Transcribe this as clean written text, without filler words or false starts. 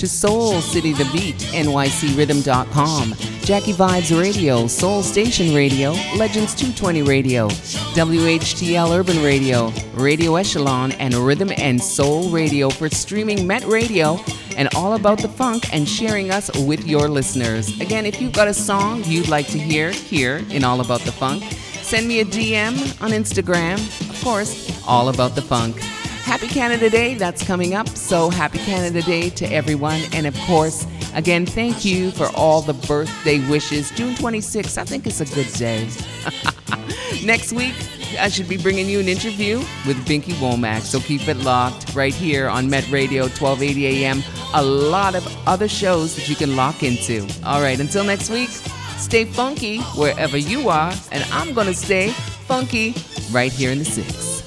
to Soul City The Beat, NYCRhythm.com, Jackie Vibes Radio, Soul Station Radio, Legends 220 Radio, WHTL Urban Radio, Radio Echelon, and Rhythm and Soul Radio for streaming Met Radio, and All About the Funk and sharing us with your listeners. Again, if you've got a song you'd like to hear here in All About the Funk, send me a DM on Instagram. Of course, All About the Funk. Happy Canada Day, that's coming up. So happy Canada Day to everyone. And of course, again, thank you for all the birthday wishes. June 26th, I think it's a good day. Next week, I should be bringing you an interview with Binky Womack. So keep it locked right here on Met Radio, 1280 AM. A lot of other shows that you can lock into. All right, until next week, stay funky wherever you are. And I'm going to stay funky right here in the 6.